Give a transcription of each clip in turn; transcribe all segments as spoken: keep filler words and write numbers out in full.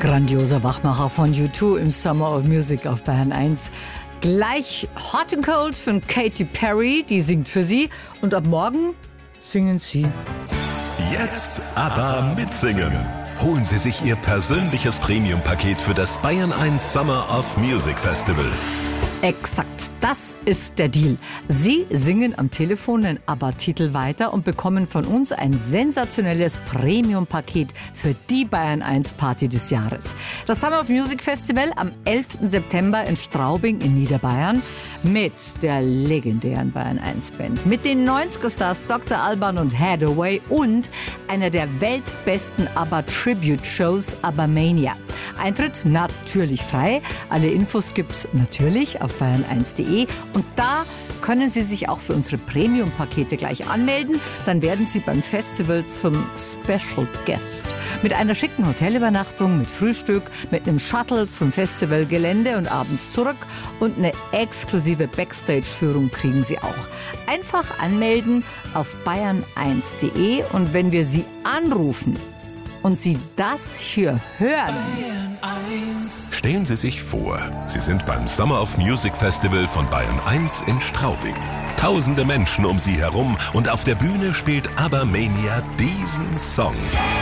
Grandioser Wachmacher von U zwei im Summer of Music auf Bayern eins. Gleich Hot and Cold von Katy Perry, die singt für Sie. Und ab morgen singen Sie. Jetzt aber mitsingen. Holen Sie sich Ihr persönliches Premium-Paket für das Bayern eins Summer of Music Festival. Exakt, das ist der Deal. Sie singen am Telefon den ABBA-Titel weiter und bekommen von uns ein sensationelles Premium-Paket für die Bayern eins Party des Jahres. Das Summer of Music Festival am elften September in Straubing in Niederbayern mit der legendären Bayern eins Band, mit den neunziger-Stars Doktor Alban und Hathaway und einer der weltbesten ABBA-Tribute-Shows ABBA-Mania. Eintritt natürlich frei. Alle Infos gibt's natürlich auf bayern eins punkt de und da können Sie sich auch für unsere Premium-Pakete gleich anmelden. Dann werden Sie beim Festival zum Special Guest. Mit einer schicken Hotelübernachtung, mit Frühstück, mit einem Shuttle zum Festivalgelände und abends zurück und eine exklusive Backstage-Führung kriegen Sie auch. Einfach anmelden auf bayern eins punkt de und wenn wir Sie anrufen und Sie das hier hören... Stellen Sie sich vor, Sie sind beim Summer of Music Festival von Bayern eins in Straubing. Tausende Menschen um Sie herum und auf der Bühne spielt ABBA-Mania diesen Song.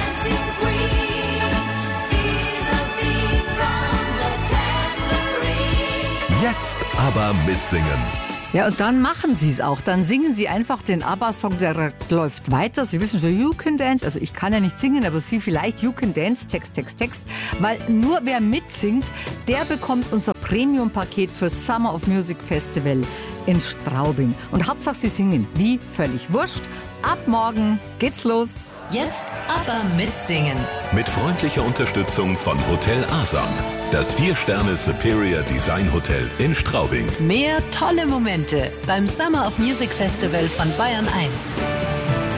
Jetzt aber mitsingen. Ja, und dann machen Sie es auch. Dann singen Sie einfach den ABBA-Song, der läuft weiter. Sie wissen schon, You Can Dance. Also ich kann ja nicht singen, aber Sie vielleicht. You Can Dance, Text, Text, Text. Weil nur wer mitsingt, der bekommt unser Premium-Paket für Summer of Music Festival in Straubing. Und Hauptsache Sie singen. Wie? Völlig wurscht. Ab morgen geht's los. Jetzt aber mitsingen. Mit freundlicher Unterstützung von Hotel Asam. Das vier Sterne Superior Design Hotel in Straubing. Mehr tolle Momente beim Summer of Music Festival von Bayern eins.